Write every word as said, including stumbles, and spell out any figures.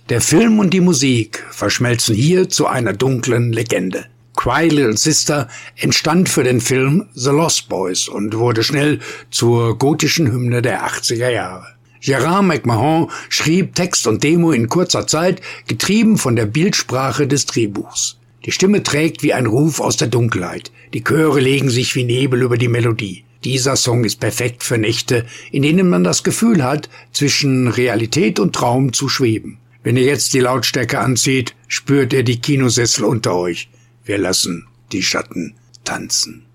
Der Film und die Musik verschmelzen hier zu einer dunklen Legende. Cry Little Sister entstand für den Film The Lost Boys und wurde schnell zur gotischen Hymne der achtziger Jahre. Gerard McMahon schrieb Text und Demo in kurzer Zeit, getrieben von der Bildsprache des Drehbuchs. Die Stimme trägt wie ein Ruf aus der Dunkelheit. Die Chöre legen sich wie Nebel über die Melodie. Dieser Song ist perfekt für Nächte, in denen man das Gefühl hat, zwischen Realität und Traum zu schweben. Wenn ihr jetzt die Lautstärke anzieht, spürt ihr die Kinosessel unter euch. Wir lassen die Schatten tanzen.